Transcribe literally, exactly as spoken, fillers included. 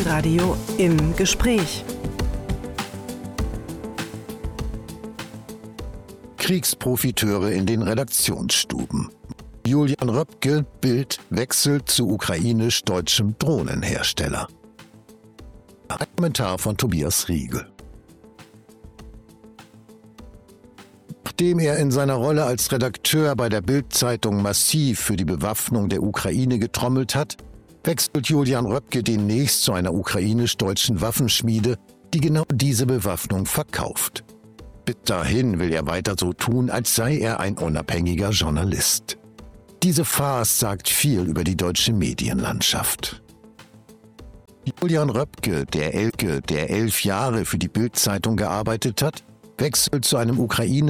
Bildradio im Gespräch. Kriegsprofiteure in den Redaktionsstuben. Julian Röpke, Bild, wechselt zu ukrainisch-deutschem Drohnenhersteller. Ein Kommentar von Tobias Riegel. Nachdem er in seiner Rolle als Redakteur bei der Bild-Zeitung massiv für die Bewaffnung der Ukraine getrommelt hat, wechselt Julian Röpke demnächst zu einer ukrainisch-deutschen Waffenschmiede, die genau diese Bewaffnung verkauft. Bis dahin will er weiter so tun, als sei er ein unabhängiger Journalist. Diese Farce sagt viel über die deutsche Medienlandschaft. Julian Röpke, der Elke, der elf Jahre für die Bild-Zeitung gearbeitet hat, wechselt zu einem Ukraine